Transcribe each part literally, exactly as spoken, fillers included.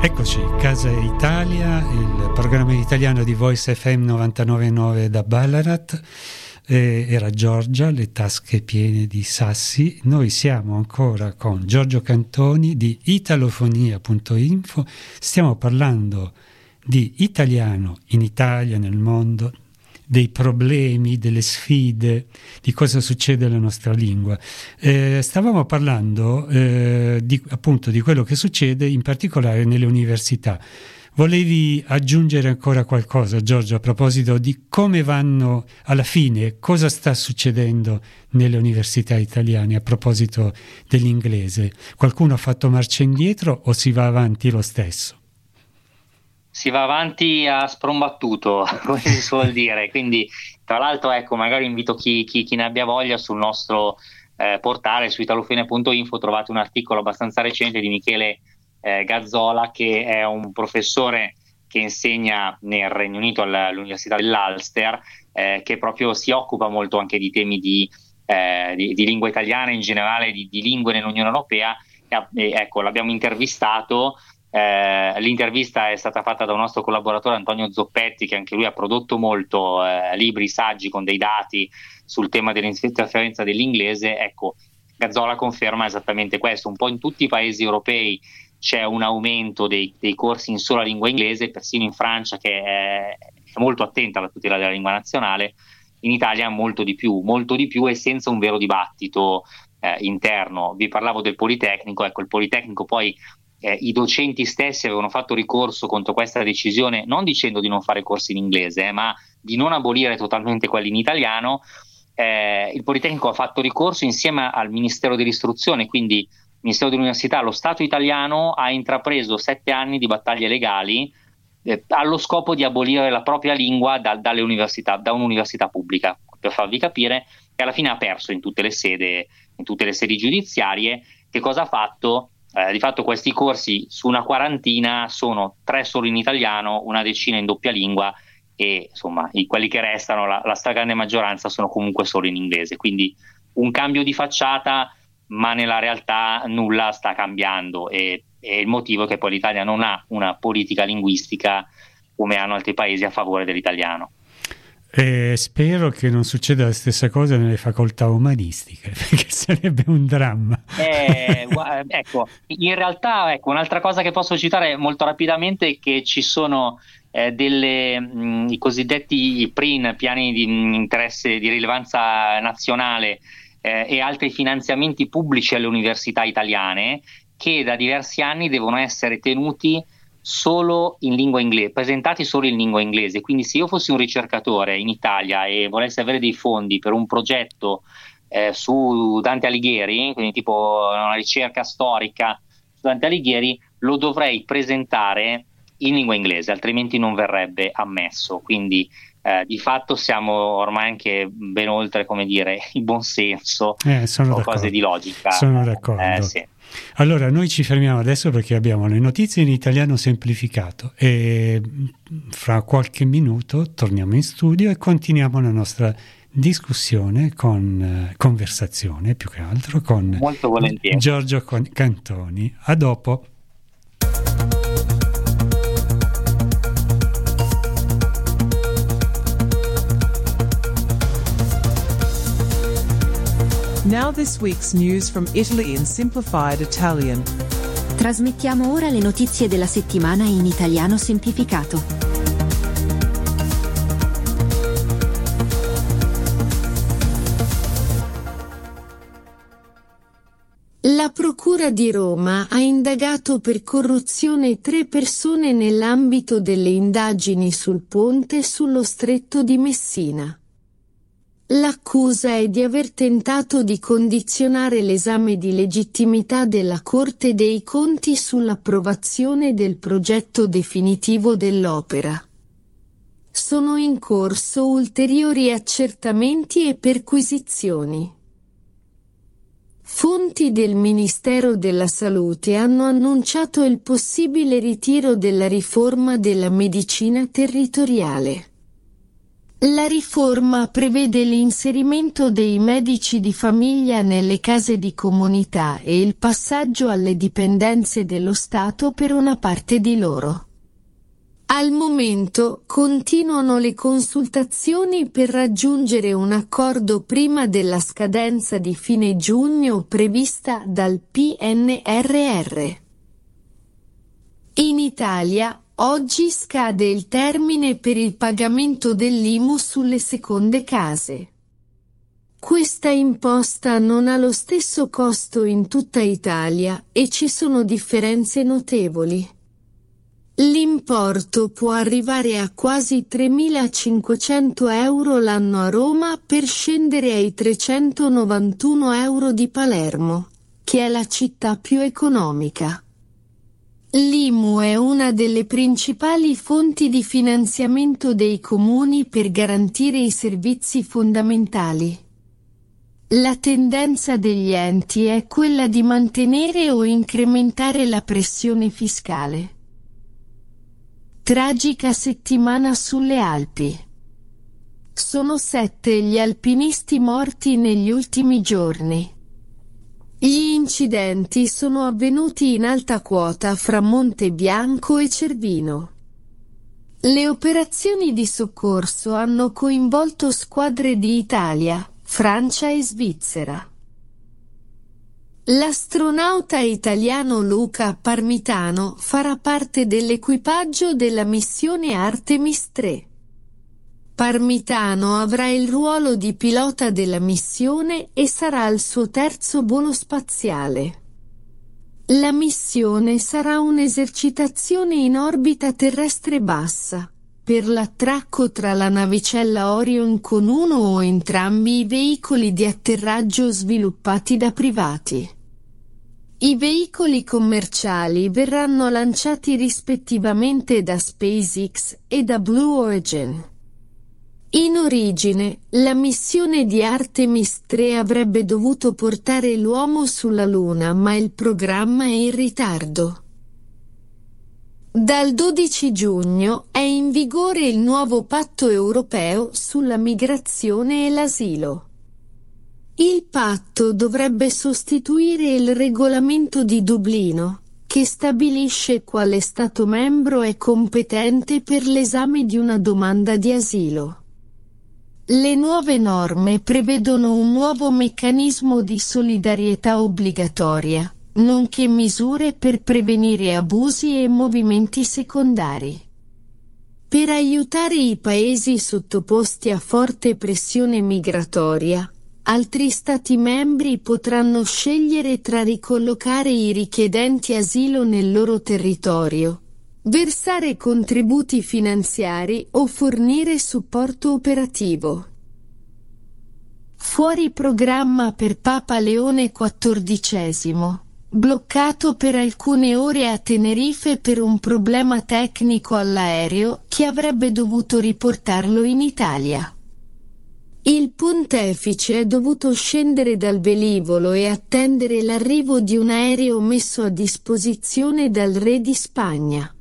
Eccoci, Casa Italia, il programma italiano di Voice F M novantanove virgola nove da Ballarat. Eh, era Giorgia, le tasche piene di sassi. Noi siamo ancora con Giorgio Cantoni di italofonia punto info. Stiamo parlando di italiano in Italia, nel mondo, dei problemi, delle sfide, di cosa succede alla nostra lingua. Eh, stavamo parlando eh, di, appunto di quello che succede in particolare nelle università. Volevi aggiungere ancora qualcosa, Giorgio, a proposito di come vanno alla fine, cosa sta succedendo nelle università italiane a proposito dell'inglese? Qualcuno ha fatto marcia indietro o si va avanti lo stesso? Si va avanti a sprombattuto, come si suol dire. Quindi, tra l'altro, ecco, magari invito chi, chi, chi ne abbia voglia sul nostro eh, portale, su italofonia punto info, trovate un articolo abbastanza recente di Michele eh, Gazzola, che è un professore che insegna nel Regno Unito all'Università dell'Ulster, eh, che proprio si occupa molto anche di temi di, eh, di, di lingua italiana, in generale di, di lingue nell'Unione Europea. E, e, ecco, l'abbiamo intervistato. Eh, l'intervista è stata fatta da un nostro collaboratore, Antonio Zoppetti, che anche lui ha prodotto molto eh, libri, saggi con dei dati sul tema dell'interferenza dell'inglese. Ecco, Gazzola conferma esattamente questo. Un po' in tutti i paesi europei c'è un aumento dei, dei corsi in sola lingua inglese, persino in Francia, che è, è molto attenta alla tutela della lingua nazionale. In Italia molto di più, molto di più e senza un vero dibattito eh, interno. Vi parlavo del Politecnico, ecco, il Politecnico poi Eh, i docenti stessi avevano fatto ricorso contro questa decisione, non dicendo di non fare corsi in inglese, eh, ma di non abolire totalmente quelli in italiano. Eh, il Politecnico ha fatto ricorso insieme al Ministero dell'Istruzione, quindi il Ministero dell'Università. Lo Stato italiano ha intrapreso sette anni di battaglie legali eh, allo scopo di abolire la propria lingua da, dalle università, da un'università pubblica, per farvi capire, e alla fine ha perso in tutte le sedi, in tutte le sedi giudiziarie. Che cosa ha fatto? Eh, di fatto questi corsi su una quarantina sono tre solo in italiano, una decina in doppia lingua e insomma i, quelli che restano, la, la stragrande maggioranza, sono comunque solo in inglese. Quindi un cambio di facciata, ma nella realtà nulla sta cambiando, e, e il motivo è che poi l'Italia non ha una politica linguistica come hanno altri paesi a favore dell'italiano. E spero che non succeda la stessa cosa nelle facoltà umanistiche, perché sarebbe un dramma. Eh, ecco, in realtà, ecco, un'altra cosa che posso citare molto rapidamente è che ci sono eh, delle mh, i cosiddetti P R I N, piani di mh, interesse di rilevanza nazionale, eh, e altri finanziamenti pubblici alle università italiane, che da diversi anni devono essere tenuti solo in lingua inglese, presentati solo in lingua inglese. Quindi se io fossi un ricercatore in Italia e volessi avere dei fondi per un progetto eh, su Dante Alighieri, quindi tipo una ricerca storica su Dante Alighieri, lo dovrei presentare in lingua inglese, altrimenti non verrebbe ammesso. Quindi eh, di fatto siamo ormai anche ben oltre, come dire, il buon senso, eh, sono o cose di logica. Sono d'accordo. Eh, sì. Allora, noi ci fermiamo adesso perché abbiamo le notizie in italiano semplificato e fra qualche minuto torniamo in studio e continuiamo la nostra discussione, con eh, conversazione più che altro, con Molto volentieri. Giorgio Cantoni. A dopo. Now this week's news from Italy in simplified Italian. Trasmettiamo ora le notizie della settimana in italiano semplificato. La Procura di Roma ha indagato per corruzione tre persone nell'ambito delle indagini sul ponte sullo Stretto di Messina. L'accusa è di aver tentato di condizionare l'esame di legittimità della Corte dei Conti sull'approvazione del progetto definitivo dell'opera. Sono in corso ulteriori accertamenti e perquisizioni. Fonti del Ministero della Salute hanno annunciato il possibile ritiro della riforma della medicina territoriale. La riforma prevede l'inserimento dei medici di famiglia nelle case di comunità e il passaggio alle dipendenze dello Stato per una parte di loro. Al momento continuano le consultazioni per raggiungere un accordo prima della scadenza di fine giugno prevista dal P N R R. In Italia oggi scade il termine per il pagamento dell'I M U sulle seconde case. Questa imposta non ha lo stesso costo in tutta Italia e ci sono differenze notevoli. L'importo può arrivare a quasi tremilacinquecento euro l'anno a Roma per scendere ai trecentonovantuno euro di Palermo, che è la città più economica. L'I M U è una delle principali fonti di finanziamento dei comuni per garantire i servizi fondamentali. La tendenza degli enti è quella di mantenere o incrementare la pressione fiscale. Tragica settimana sulle Alpi. Sono sette gli alpinisti morti negli ultimi giorni. Gli incidenti sono avvenuti in alta quota fra Monte Bianco e Cervino. Le operazioni di soccorso hanno coinvolto squadre di Italia, Francia e Svizzera. L'astronauta italiano Luca Parmitano farà parte dell'equipaggio della missione Artemis tre. Parmitano avrà il ruolo di pilota della missione e sarà al suo terzo volo spaziale. La missione sarà un'esercitazione in orbita terrestre bassa, per l'attracco tra la navicella Orion con uno o entrambi i veicoli di atterraggio sviluppati da privati. I veicoli commerciali verranno lanciati rispettivamente da SpaceX e da Blue Origin. In origine, la missione di Artemis tre avrebbe dovuto portare l'uomo sulla Luna, ma il programma è in ritardo. Dal dodici giugno è in vigore il nuovo patto europeo sulla migrazione e l'asilo. Il patto dovrebbe sostituire il regolamento di Dublino, che stabilisce quale Stato membro è competente per l'esame di una domanda di asilo. Le nuove norme prevedono un nuovo meccanismo di solidarietà obbligatoria, nonché misure per prevenire abusi e movimenti secondari. Per aiutare i paesi sottoposti a forte pressione migratoria, altri Stati membri potranno scegliere tra ricollocare i richiedenti asilo nel loro territorio, versare contributi finanziari o fornire supporto operativo. Fuori programma per Papa Leone quattordicesimo, bloccato per alcune ore a Tenerife per un problema tecnico all'aereo che avrebbe dovuto riportarlo in Italia. Il pontefice è dovuto scendere dal velivolo e attendere l'arrivo di un aereo messo a disposizione dal re di Spagna.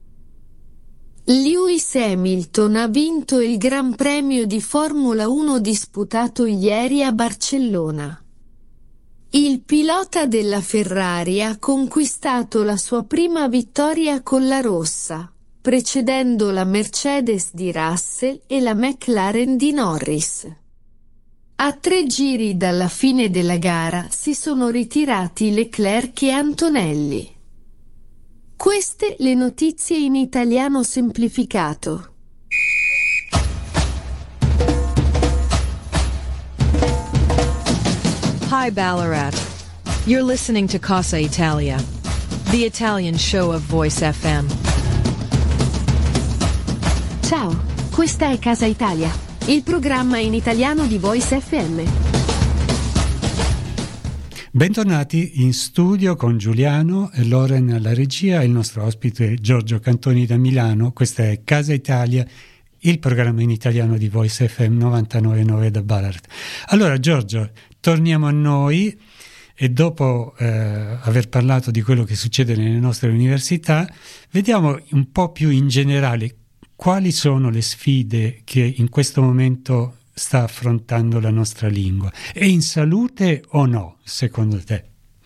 Lewis Hamilton ha vinto il Gran Premio di Formula uno disputato ieri a Barcellona. Il pilota della Ferrari ha conquistato la sua prima vittoria con la rossa, precedendo la Mercedes di Russell e la McLaren di Norris. A tre giri dalla fine della gara si sono ritirati Leclerc e Antonelli. Queste le notizie in italiano semplificato. Hi Ballarat. You're listening to Casa Italia, the Italian show of Voice F M. Ciao, questa è Casa Italia, il programma in italiano di Voice F M. Bentornati in studio con Giuliano e Loren alla regia, il nostro ospite Giorgio Cantoni da Milano. Questa è Casa Italia, il programma in italiano di Voice F M novantanove virgola nove da Ballarat. Allora Giorgio, torniamo a noi e dopo eh, aver parlato di quello che succede nelle nostre università, vediamo un po' più in generale quali sono le sfide che in questo momento sta affrontando la nostra lingua? È in salute o no, secondo te?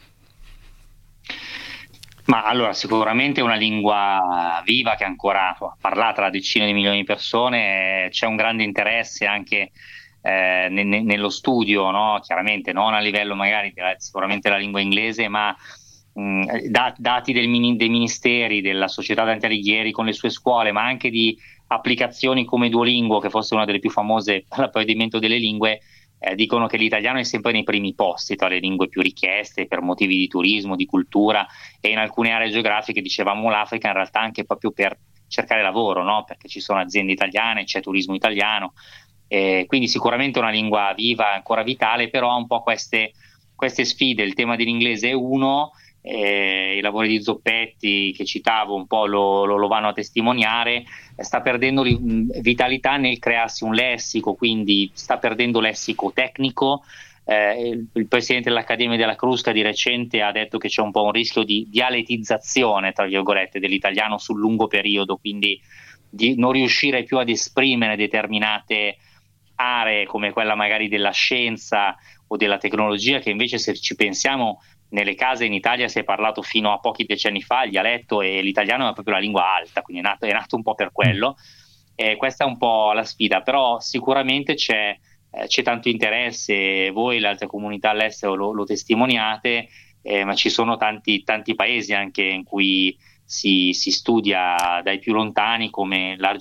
Ma allora, sicuramente è una lingua viva che è ancora parlata da decine di milioni di persone, c'è un grande interesse anche eh, ne, ne, nello studio, no? Chiaramente non a livello magari della, sicuramente della lingua inglese, ma mh, da, dati del, dei ministeri, della Società Dante Alighieri con le sue scuole, ma anche di applicazioni come Duolingo, che fosse una delle più famose per l'apprendimento delle lingue, eh, dicono che l'italiano è sempre nei primi posti tra le lingue più richieste per motivi di turismo, di cultura, e in alcune aree geografiche, dicevamo l'Africa, in realtà anche proprio per cercare lavoro, no? Perché ci sono aziende italiane, c'è turismo italiano, eh, quindi sicuramente è una lingua viva, ancora vitale, però ha un po' queste, queste sfide. Il tema dell'inglese è uno, eh, i lavori di Zoppetti che citavo un po' lo, lo, lo vanno a testimoniare, sta perdendo vitalità nel crearsi un lessico, quindi sta perdendo lessico tecnico. Eh, il, il presidente dell'Accademia della Crusca di recente ha detto che c'è un po' un rischio di dialetizzazione, tra virgolette, dell'italiano sul lungo periodo, quindi di non riuscire più ad esprimere determinate aree come quella magari della scienza o della tecnologia, che invece, se ci pensiamo, nelle case in Italia si è parlato fino a pochi decenni fa il dialetto, e l'italiano è proprio la lingua alta, quindi è nato, è nato un po' per quello. E questa è un po' la sfida, però sicuramente c'è, eh, c'è tanto interesse, voi le altre comunità all'estero lo, lo testimoniate, eh, ma ci sono tanti, tanti paesi anche in cui si, si studia dai più lontani, come l'Argentina,